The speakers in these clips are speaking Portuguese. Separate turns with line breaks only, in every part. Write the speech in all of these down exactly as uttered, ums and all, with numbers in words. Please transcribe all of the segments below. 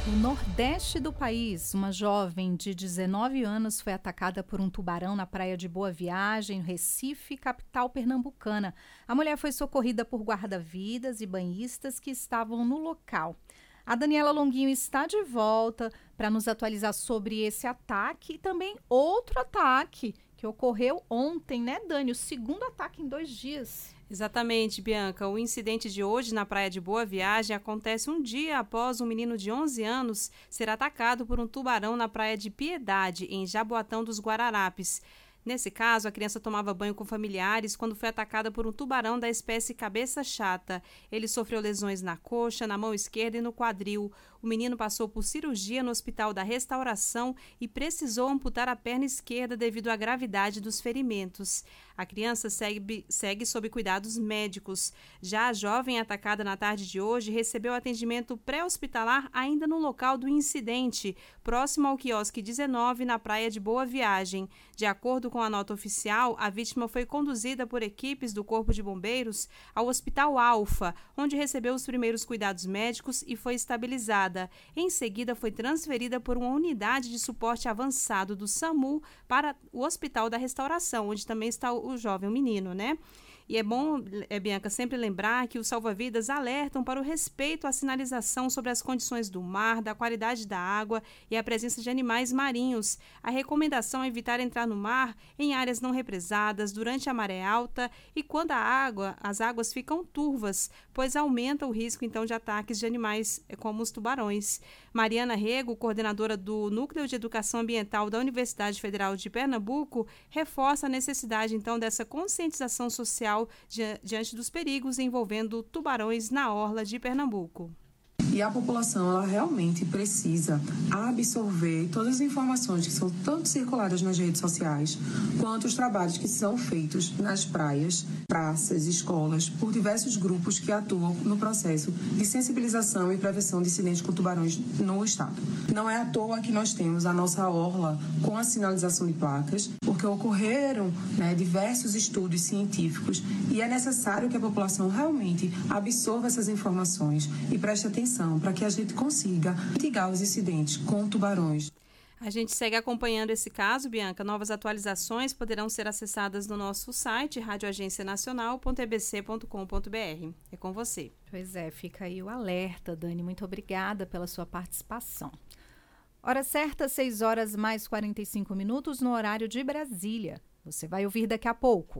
No nordeste do país, uma jovem de dezenove anos foi atacada por um tubarão na praia de Boa Viagem, Recife, capital pernambucana. A mulher foi socorrida por guarda-vidas e banhistas que estavam no local. A Daniela Longuinho está de volta para nos atualizar sobre esse ataque e também outro ataque que ocorreu ontem, né, Dani? O segundo ataque em dois dias.
Exatamente, Bianca. O incidente de hoje na praia de Boa Viagem acontece um dia após um menino de onze anos ser atacado por um tubarão na praia de Piedade, em Jaboatão dos Guararapes. Nesse caso, a criança tomava banho com familiares quando foi atacada por um tubarão da espécie cabeça chata. Ele sofreu lesões na coxa, na mão esquerda e no quadril. O menino passou por cirurgia no Hospital da Restauração e precisou amputar a perna esquerda devido à gravidade dos ferimentos. A criança segue, segue sob cuidados médicos. Já a jovem atacada na tarde de hoje recebeu atendimento pré-hospitalar ainda no local do incidente, próximo ao quiosque dezenove, na praia de Boa Viagem. De acordo com a nota oficial, a vítima foi conduzida por equipes do Corpo de Bombeiros ao Hospital Alfa, onde recebeu os primeiros cuidados médicos e foi estabilizada. Em seguida, foi transferida por uma unidade de suporte avançado do SAMU para o Hospital da Restauração, onde também está o jovem, o menino, né? E é bom, é, Bianca, sempre lembrar que os salva-vidas alertam para o respeito à sinalização sobre as condições do mar, da qualidade da água e a presença de animais marinhos. A recomendação é evitar entrar no mar em áreas não represadas durante a maré alta e quando a água, as águas ficam turvas, pois aumenta o risco, então, de ataques de animais como os tubarões. Mariana Rego, coordenadora do Núcleo de Educação Ambiental da Universidade Federal de Pernambuco, reforça a necessidade, então, dessa conscientização social diante dos perigos envolvendo tubarões na orla de Pernambuco.
E a população, ela realmente precisa absorver todas as informações que são tanto circuladas nas redes sociais, quanto os trabalhos que são feitos nas praias, praças, escolas, por diversos grupos que atuam no processo de sensibilização e prevenção de incidentes com tubarões no estado. Não é à toa que nós temos a nossa orla com a sinalização de placas, porque ocorreram, né, diversos estudos científicos e é necessário que a população realmente absorva essas informações e preste atenção para que a gente consiga mitigar os incidentes com tubarões.
A gente segue acompanhando esse caso, Bianca. Novas atualizações poderão ser acessadas no nosso site, rádio agência nacional ponto e b c ponto com ponto b r. É com você.
Pois é, fica aí o alerta, Dani. Muito obrigada pela sua participação. Hora certa, seis horas mais quarenta e cinco minutos no horário de Brasília. Você vai ouvir daqui a pouco.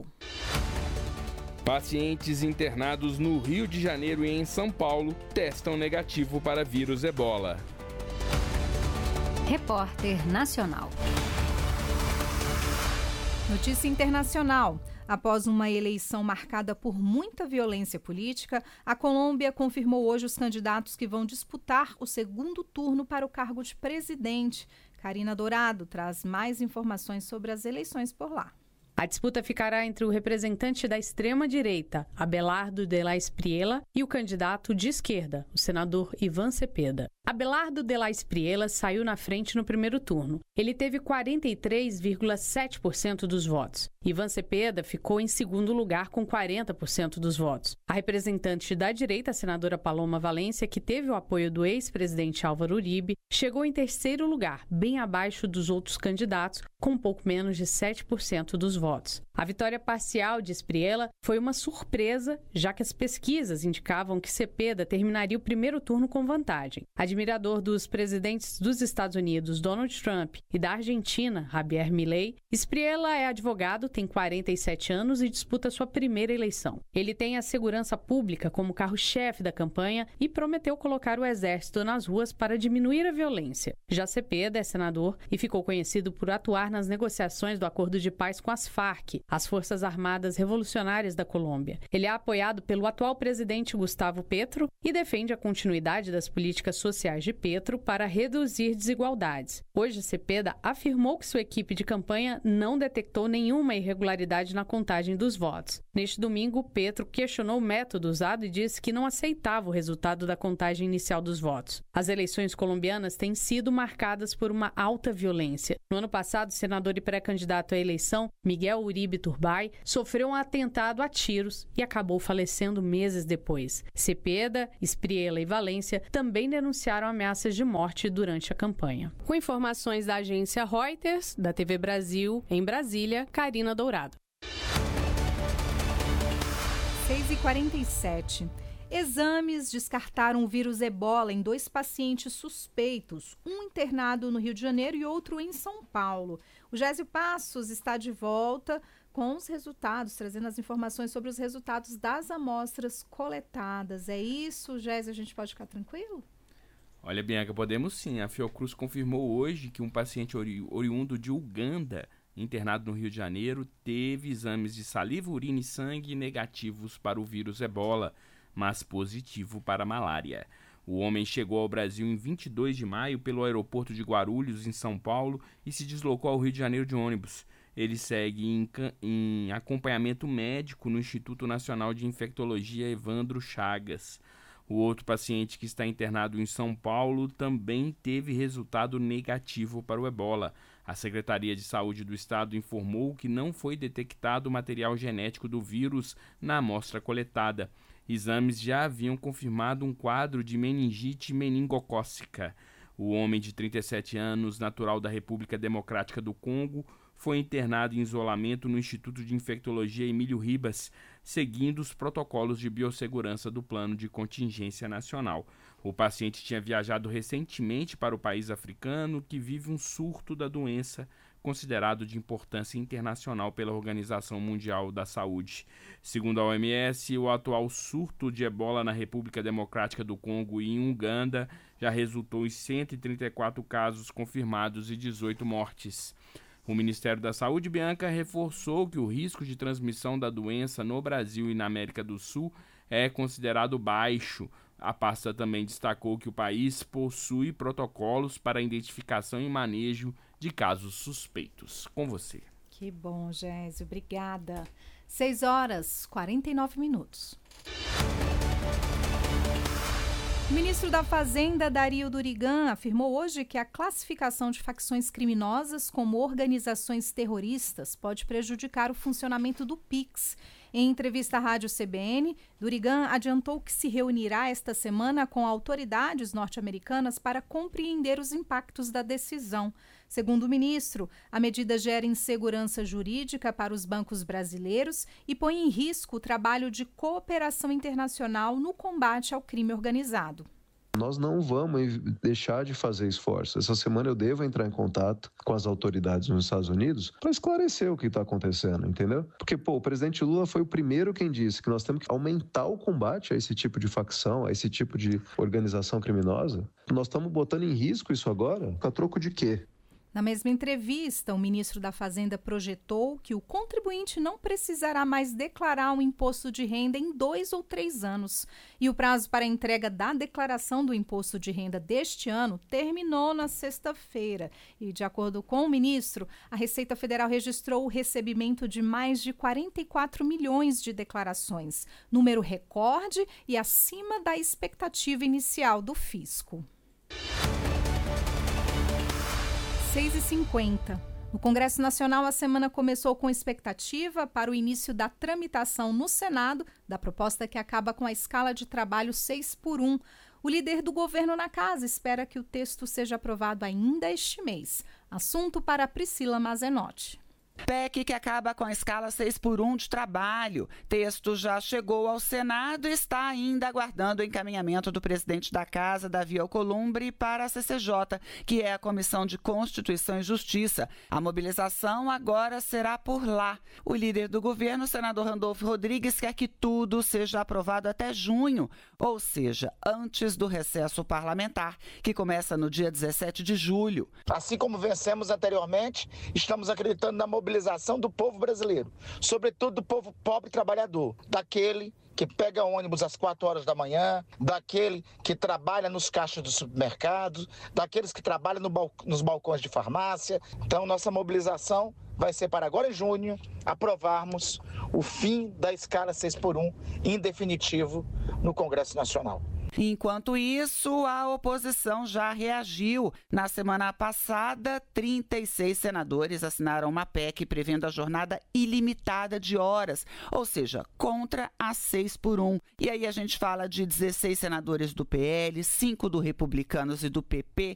Pacientes internados no Rio de Janeiro e em São Paulo testam negativo para vírus Ebola.
Repórter Nacional. Notícia internacional. Após uma eleição marcada por muita violência política, a Colômbia confirmou hoje os candidatos que vão disputar o segundo turno para o cargo de presidente. Karina Dourado traz mais informações sobre as eleições por lá.
A disputa ficará entre o representante da extrema-direita, Abelardo de la Espriella, e o candidato de esquerda, o senador Iván Cepeda. Abelardo de la Espriella saiu na frente no primeiro turno. Ele teve quarenta e três vírgula sete por cento dos votos. Iván Cepeda ficou em segundo lugar com quarenta por cento dos votos. A representante da direita, a senadora Paloma Valência, que teve o apoio do ex-presidente Álvaro Uribe, chegou em terceiro lugar, bem abaixo dos outros candidatos, com pouco menos de sete por cento dos votos. A vitória parcial de Espriella foi uma surpresa, já que as pesquisas indicavam que Cepeda terminaria o primeiro turno com vantagem. Admirador dos presidentes dos Estados Unidos, Donald Trump, e da Argentina, Javier Milei, Espriella é advogado, tem quarenta e sete anos e disputa sua primeira eleição. Ele tem a segurança pública como carro-chefe da campanha e prometeu colocar o exército nas ruas para diminuir a violência. Já Cepeda é senador e ficou conhecido por atuar nas negociações do acordo de paz com as Farc, as Forças Armadas Revolucionárias da Colômbia. Ele é apoiado pelo atual presidente Gustavo Petro e defende a continuidade das políticas sociais de Petro para reduzir desigualdades. Hoje, Cepeda afirmou que sua equipe de campanha não detectou nenhuma irregularidade na contagem dos votos. Neste domingo, Petro questionou o método usado e disse que não aceitava o resultado da contagem inicial dos votos. As eleições colombianas têm sido marcadas por uma alta violência. No ano passado, o senador e pré-candidato à eleição, Miguel Uribe Turbay, sofreu um atentado a tiros e acabou falecendo meses depois. Cepeda, Espriella e Valência também denunciaram ameaças de morte durante a campanha. Com informações da agência Reuters, da T V Brasil, em Brasília, Karina Dourado.
seis e quarenta e sete. Exames descartaram o vírus ebola em dois pacientes suspeitos, um internado no Rio de Janeiro e outro em São Paulo. O Gésio Passos está de volta com os resultados, trazendo as informações sobre os resultados das amostras coletadas. É isso, Gésio? A gente pode ficar tranquilo?
Olha, Bianca, podemos sim. A Fiocruz confirmou hoje que um paciente ori- oriundo de Uganda, internado no Rio de Janeiro, teve exames de saliva, urina e sangue negativos para o vírus ebola, mas positivo para a malária. O homem chegou ao Brasil em vinte e dois de maio pelo aeroporto de Guarulhos, em São Paulo, e se deslocou ao Rio de Janeiro de ônibus. Ele segue em, em acompanhamento médico no Instituto Nacional de Infectologia Evandro Chagas. O outro paciente que está internado em São Paulo também teve resultado negativo para o ebola. A Secretaria de Saúde do Estado informou que não foi detectado material genético do vírus na amostra coletada. Exames já haviam confirmado um quadro de meningite meningocócica. O homem de trinta e sete anos, natural da República Democrática do Congo, foi internado em isolamento no Instituto de Infectologia Emílio Ribas, seguindo os protocolos de biossegurança do Plano de Contingência Nacional. O paciente tinha viajado recentemente para o país africano, que vive um surto da doença, considerado de importância internacional pela Organização Mundial da Saúde. Segundo a O M S, o atual surto de ebola na República Democrática do Congo e em Uganda já resultou em cento e trinta e quatro casos confirmados e dezoito mortes. O Ministério da Saúde, Bianca, reforçou que o risco de transmissão da doença no Brasil e na América do Sul é considerado baixo. A pasta também destacou que o país possui protocolos para identificação e manejo de casos suspeitos. Com você.
Que bom, Gésio. Obrigada. seis horas e quarenta e nove minutos. O ministro da Fazenda, Dario Durigan, afirmou hoje que a classificação de facções criminosas como organizações terroristas pode prejudicar o funcionamento do Pix. Em entrevista à Rádio C B N, Durigan adiantou que se reunirá esta semana com autoridades norte-americanas para compreender os impactos da decisão. Segundo o ministro, a medida gera insegurança jurídica para os bancos brasileiros e põe em risco o trabalho de cooperação internacional no combate ao crime organizado.
Nós não vamos deixar de fazer esforço. Essa semana eu devo entrar em contato com as autoridades nos Estados Unidos para esclarecer o que está acontecendo, entendeu? Porque, pô, o presidente Lula foi o primeiro quem disse que nós temos que aumentar o combate a esse tipo de facção, a esse tipo de organização criminosa. Nós estamos botando em risco isso agora? A troco de quê?
Na mesma entrevista, o ministro da Fazenda projetou que o contribuinte não precisará mais declarar um imposto de renda em dois ou três anos. E o prazo para a entrega da declaração do imposto de renda deste ano terminou na sexta-feira. E, de acordo com o ministro, a Receita Federal registrou o recebimento de mais de quarenta e quatro milhões de declarações, número recorde e acima da expectativa inicial do fisco. seis e cinquenta. No Congresso Nacional, a semana começou com expectativa para o início da tramitação no Senado da proposta que acaba com a escala de trabalho seis por um. O líder do governo na casa espera que o texto seja aprovado ainda este mês. Assunto para Priscila Mazenotti.
P E C que acaba com a escala seis por um de trabalho. Texto já chegou ao Senado e está ainda aguardando o encaminhamento do presidente da Casa, Davi Alcolumbre, para a C C J, que é a Comissão de Constituição e Justiça. A mobilização agora será por lá. O líder do governo, o senador Randolfo Rodrigues, quer que tudo seja aprovado até junho, ou seja, antes do recesso parlamentar, que começa no dia dezessete de julho.
Assim como vencemos anteriormente, estamos acreditando na mobilização mobilização do povo brasileiro, sobretudo do povo pobre trabalhador, daquele que pega ônibus às quatro horas da manhã, daquele que trabalha nos caixas dos supermercados, daqueles que trabalham no bal- nos balcões de farmácia. Então, nossa mobilização vai ser para agora em junho aprovarmos o fim da escala seis por um em definitivo no Congresso Nacional.
Enquanto isso, a oposição já reagiu. Na semana passada, trinta e seis senadores assinaram uma P E C prevendo a jornada ilimitada de horas, ou seja, contra a seis por um. E aí a gente fala de dezesseis senadores do P L, cinco do Republicanos e do P P,